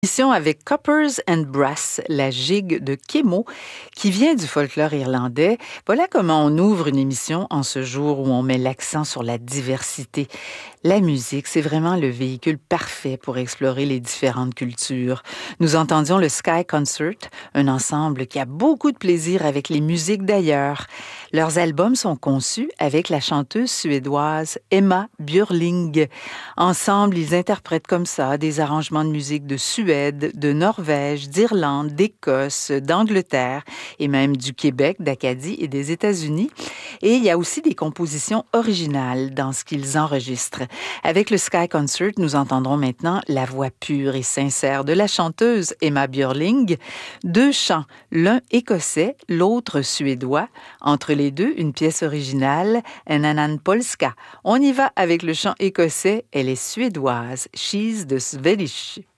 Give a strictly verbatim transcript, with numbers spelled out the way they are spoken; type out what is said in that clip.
Émission avec Coppers and Brass, la gigue de Kémo, qui vient du folklore irlandais. Voilà comment on ouvre une émission en ce jour où on met l'accent sur la diversité. La musique, c'est vraiment le véhicule parfait pour explorer les différentes cultures. Nous entendions le Sky Concert, un ensemble qui a beaucoup de plaisir avec les musiques d'ailleurs. Leurs albums sont conçus avec la chanteuse suédoise Emma Björling. Ensemble, ils interprètent comme ça des arrangements de musique de Suède, de Norvège, d'Irlande, d'Écosse, d'Angleterre et même du Québec, d'Acadie et des États-Unis. Et il y a aussi des compositions originales dans ce qu'ils enregistrent. Avec le Sky Concert, nous entendrons maintenant la voix pure et sincère de la chanteuse Emma Björling. Deux chants, l'un écossais, l'autre suédois. Entre les deux, une pièce originale, En annan polska. On y va avec le chant écossais, elle est suédoise, She's the Swedish.